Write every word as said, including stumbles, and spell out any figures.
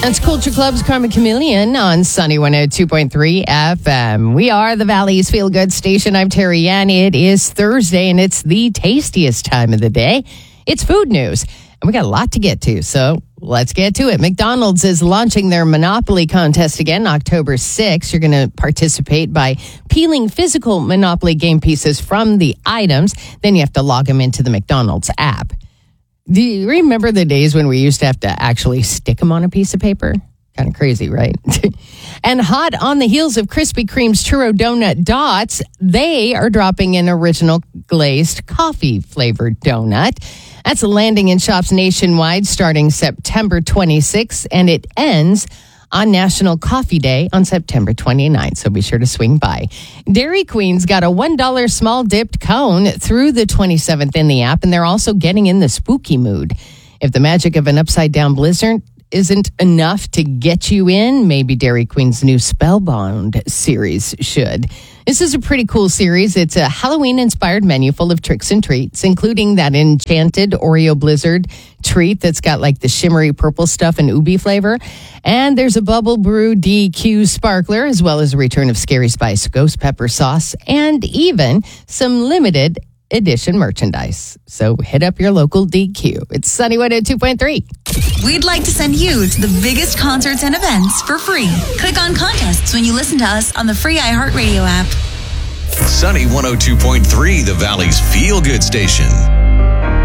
That's Culture Club's Karma Chameleon on Sunny one oh two point three F M. We are the Valley's Feel Good Station. I'm Terry Ann. It is Thursday, and it's the tastiest time of the day. It's food news, and we got a lot to get to, so let's get to it. McDonald's is launching their Monopoly contest again October sixth. You're going to participate by peeling physical Monopoly game pieces from the items. Then you have to log them into the McDonald's app. Do you remember the days when we used to have to actually stick them on a piece of paper? Kind of crazy, right? And hot on the heels of Krispy Kreme's Churro Donut Dots, they are dropping an original glazed coffee flavored donut. That's landing in shops nationwide starting September twenty-sixth, and it ends on National Coffee Day on September twenty-ninth, so be sure to swing by. Dairy Queen's got a one dollar small dipped cone through the twenty-seventh in the app, and they're also getting in the spooky mood. If the magic of an upside-down blizzard isn't enough to get you in, maybe Dairy Queen's new Spellbound series should. This is a pretty cool series. It's a Halloween-inspired menu full of tricks and treats, including that enchanted Oreo Blizzard treat that's got like the shimmery purple stuff and ubi flavor. And there's a Bubble Brew D Q Sparkler, as well as a return of Scary Spice Ghost Pepper Sauce, and even some limited edition merchandise. So hit up your local D Q. It's Sunny one oh two point three. We'd like to send you to the biggest concerts and events for free. Click on contests when you listen to us on the free iHeartRadio app. Sunny one oh two point three, the Valley's Feel Good Station.